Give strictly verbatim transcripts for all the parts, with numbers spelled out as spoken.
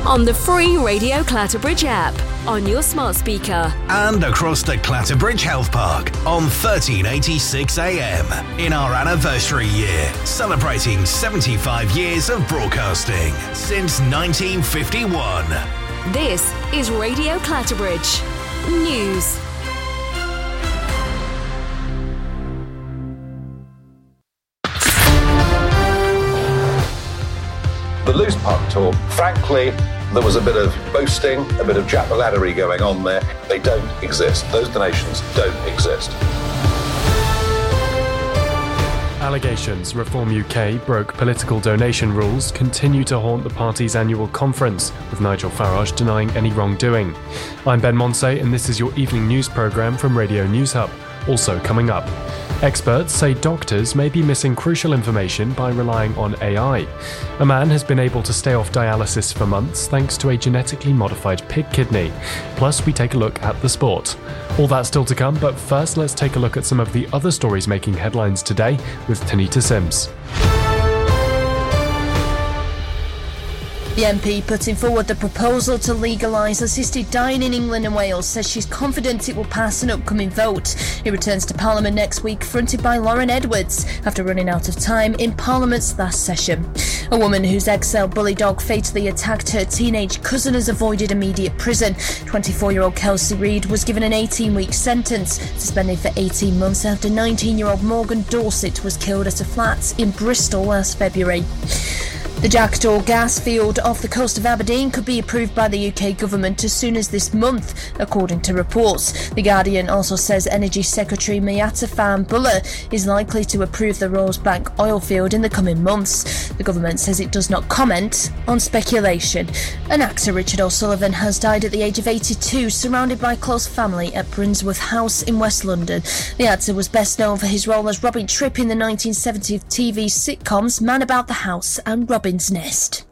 on the free Radio Clatterbridge app, on your smart speaker, and across the Clatterbridge Health Park on thirteen eighty-six A M in our anniversary year, celebrating seventy-five years of broadcasting since nineteen fifty-one. This is Radio Clatterbridge News. The loose puck talk, frankly, there was a bit of boasting, a bit of jack-o'-lantern going on there. They don't exist. Those donations don't exist. Allegations Reform U K broke political donation rules continue to haunt the party's annual conference, with Nigel Farage denying any wrongdoing. I'm Ben Monsey, and this is your evening news programme from Radio News Hub. Also coming up, experts say doctors may be missing crucial information by relying on A I. A man has been able to stay off dialysis for months thanks to a genetically modified pig kidney. Plus, we take a look at the sport. All that still to come, but first let's take a look at some of the other stories making headlines today with Tanita Sims. The M P putting forward the proposal to legalise assisted dying in England and Wales says she's confident it will pass an upcoming vote. It returns to Parliament next week, fronted by Lauren Edwards, after running out of time in Parliament's last session. A woman whose ex-cell bully dog fatally attacked her teenage cousin has avoided immediate prison. twenty-four-year-old Kelsey Reid was given an eighteen-week sentence, suspended for eighteen months after nineteen-year-old Morgan Dorset was killed at a flat in Bristol last February. The Jackdaw gas field off the coast of Aberdeen could be approved by the U K government as soon as this month, according to reports. The Guardian also says Energy Secretary Miatta Fahnbulleh is likely to approve the Rosebank oil field in the coming months. The government says it does not comment on speculation. And actor Richard O'Sullivan has died at the age of eighty-two, surrounded by close family at Brinsworth House in West London. The actor was best known for his role as Robin Tripp in the nineteen seventies T V sitcoms Man About the House and Robin's Nest.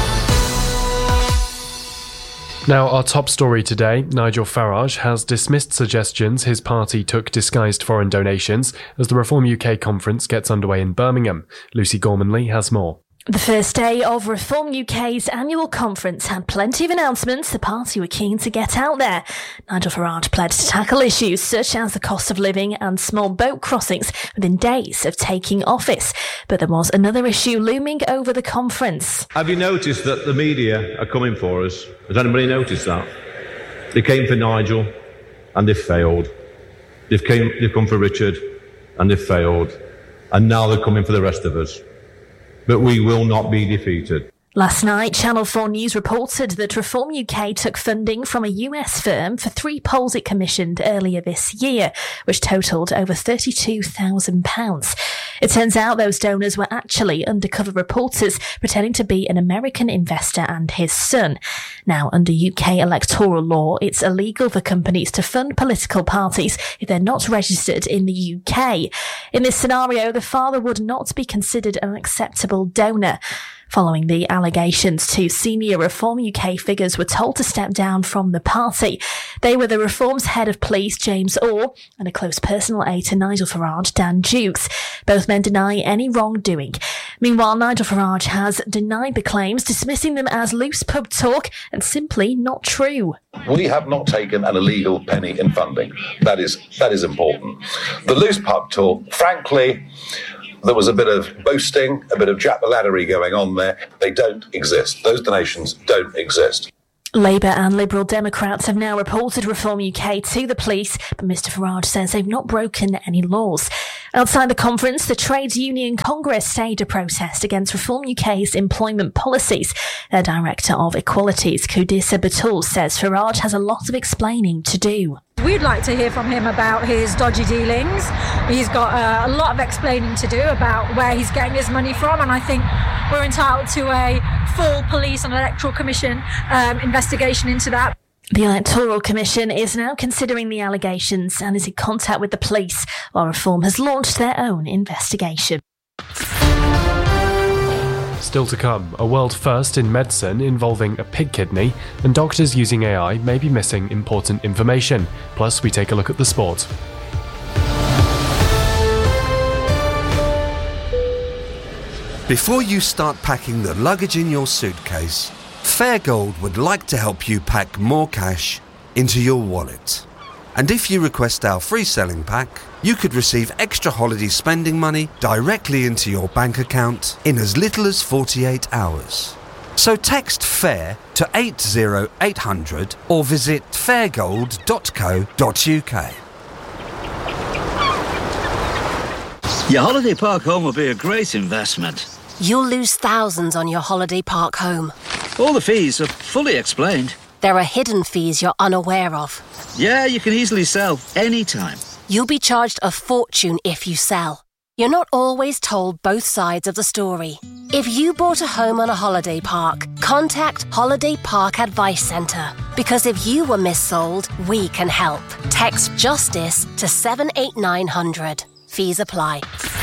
Now, our top story today, Nigel Farage has dismissed suggestions his party took disguised foreign donations as the Reform U K conference gets underway in Birmingham. Lucy Gormanley has more. The first day of Reform U K's annual conference had plenty of announcements the party were keen to get out there. Nigel Farage pledged to tackle issues such as the cost of living and small boat crossings within days of taking office. But there was another issue looming over the conference. Have you noticed that the media are coming for us? Has anybody noticed that? They came for Nigel and they've failed. They've, came, they've come for Richard and they've failed. And now they're coming for the rest of us. But we will not be defeated. Last night, Channel four News reported that Reform U K took funding from a U S firm for three polls it commissioned earlier this year, which totalled over thirty-two thousand pounds. It turns out those donors were actually undercover reporters pretending to be an American investor and his son. Now, under U K electoral law, it's illegal for companies to fund political parties if they're not registered in the U K. In this scenario, the father would not be considered an acceptable donor. Following the allegations, two senior Reform U K figures were told to step down from the party. They were the Reform's head of police, James Orr, and a close personal aide to Nigel Farage, Dan Dukes. Both men deny any wrongdoing. Meanwhile, Nigel Farage has denied the claims, dismissing them as loose pub talk and simply not true. We have not taken an illegal penny in funding. That is, that is important. The loose pub talk, frankly, there was a bit of boasting, a bit of jack-o'-lantern going on there. They don't exist. Those donations don't exist. Labour and Liberal Democrats have now reported Reform U K to the police, but Mr Farage says they've not broken any laws. Outside the conference, the Trades Union Congress staged a protest against Reform U K's employment policies. Their Director of Equalities, Kudisa Batul, says Farage has a lot of explaining to do. We'd like to hear from him about his dodgy dealings. He's got uh, a lot of explaining to do about where he's getting his money from, and I think we're entitled to a full police and electoral commission um, investigation into that. The Electoral Commission is now considering the allegations and is in contact with the police, while Reform has launched their own investigation. Still to come, a world first in medicine involving a pig kidney, and doctors using A I may be missing important information. Plus, we take a look at the sport. Before you start packing the luggage in your suitcase, Fairgold would like to help you pack more cash into your wallet. And if you request our free selling pack, you could receive extra holiday spending money directly into your bank account in as little as forty-eight hours. So text FAIR to eight zero eight hundred or visit fairgold dot co dot uk. Your holiday park home will be a great investment. You'll lose thousands on your holiday park home. All the fees are fully explained. There are hidden fees you're unaware of. Yeah, you can easily sell anytime. You'll be charged a fortune if you sell. You're not always told both sides of the story. If you bought a home on a holiday park, contact Holiday Park Advice Centre. Because if you were missold, we can help. Text JUSTICE to seven eight nine hundred. Fees apply.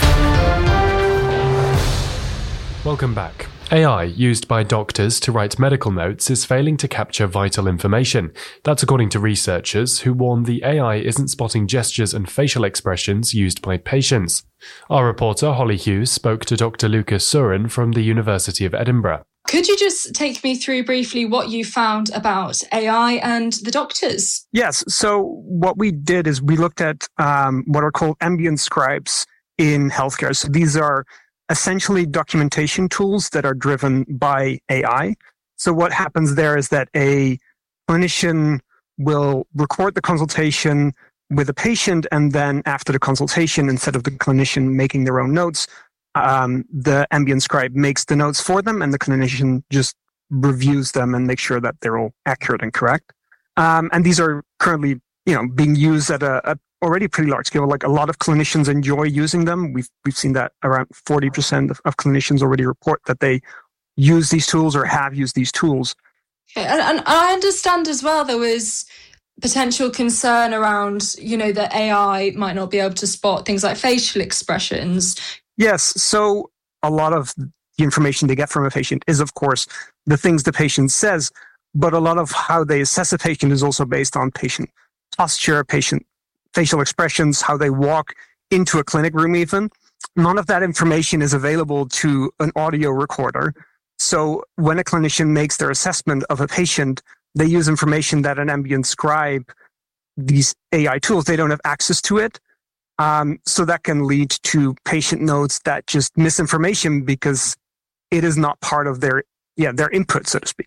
Welcome back. A I used by doctors to write medical notes is failing to capture vital information. That's according to researchers who warn the A I isn't spotting gestures and facial expressions used by patients. Our reporter Holly Hughes spoke to Doctor Lucas Surin from the University of Edinburgh. Could you just take me through briefly what you found about A I and the doctors? Yes. So what we did is we looked at um, what are called ambient scribes in healthcare. So these are essentially documentation tools that are driven by A I. So what happens there is that a clinician will record the consultation with a patient, and then after the consultation, instead of the clinician making their own notes, um, the ambient scribe makes the notes for them, and the clinician just reviews them and makes sure that they're all accurate and correct. Um, and these are currently, you know, being used at a, a already pretty large scale. Like a lot of clinicians enjoy using them. We've we've seen that around forty percent of, of clinicians already report that they use these tools or have used these tools. Okay. And, and I understand as well there was potential concern around, you know, that A I might not be able to spot things like facial expressions. Yes. So a lot of the information they get from a patient is, of course, the things the patient says, but a lot of how they assess a patient is also based on patient posture, patient facial expressions, how they walk into a clinic room even. None of that information is available to an audio recorder. So when a clinician makes their assessment of a patient, they use information that an ambient scribe, these A I tools, they don't have access to it. Um, so that can lead to patient notes that just misinformation because it is not part of their, yeah, their input, so to speak.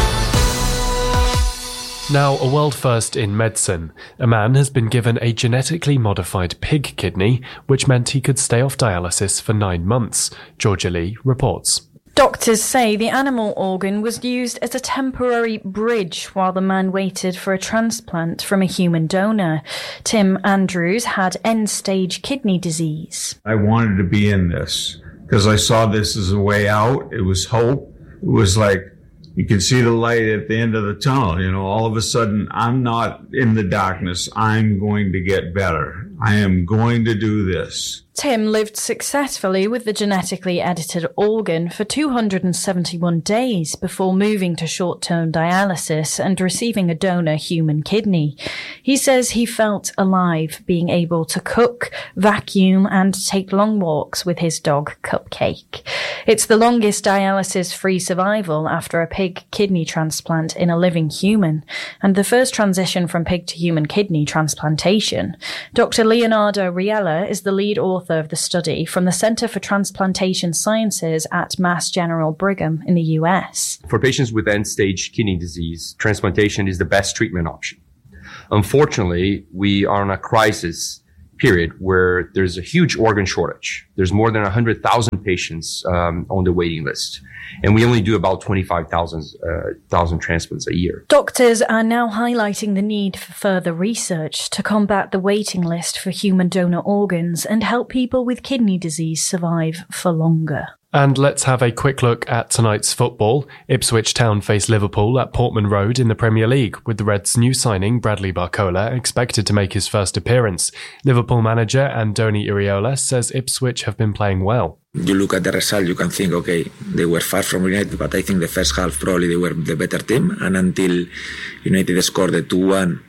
Now, a world first in medicine. A man has been given a genetically modified pig kidney, which meant he could stay off dialysis for nine months. Georgia Lee reports. Doctors say the animal organ was used as a temporary bridge while the man waited for a transplant from a human donor. Tim Andrews had end-stage kidney disease. I wanted to be in this because I saw this as a way out. It was hope. It was like, you can see the light at the end of the tunnel. You know, all of a sudden, I'm not in the darkness. I'm going to get better. I am going to do this. Tim lived successfully with the genetically edited organ for two hundred seventy-one days before moving to short-term dialysis and receiving a donor human kidney. He says he felt alive, being able to cook, vacuum, and take long walks with his dog Cupcake. It's the longest dialysis-free survival after a pig kidney transplant in a living human, and the first transition from pig to human kidney transplantation. Doctor Leonardo Riella is the lead author of the study from the Center for Transplantation Sciences at Mass General Brigham in the U S. For patients with end-stage kidney disease, transplantation is the best treatment option. Unfortunately, we are in a crisis period where there's a huge organ shortage. There's more than one hundred thousand patients um, on the waiting list, and we only do about twenty-five thousand uh, transplants a year. Doctors are now highlighting the need for further research to combat the waiting list for human donor organs and help people with kidney disease survive for longer. And let's have a quick look at tonight's football. Ipswich Town face Liverpool at Portman Road in the Premier League, with the Reds' new signing Bradley Barcola expected to make his first appearance. Liverpool manager Andoni Iraola says Ipswich have been playing well. You look at the result, you can think, okay, they were far from United, but I think the first half probably they were the better team, and until United scored the two one,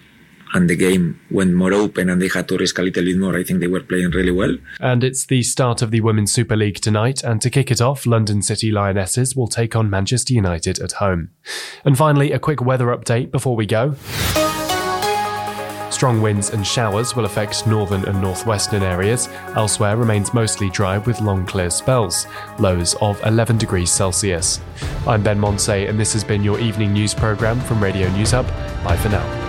and the game went more open and they had to risk a little bit more. I think they were playing really well. And it's the start of the Women's Super League tonight, and to kick it off, London City Lionesses will take on Manchester United at home. And finally, a quick weather update before we go. Strong winds and showers will affect northern and northwestern areas. Elsewhere remains mostly dry with long clear spells. Lows of eleven degrees Celsius. I'm Ben Monsey, and this has been your evening news programme from Radio News Hub. Bye for now.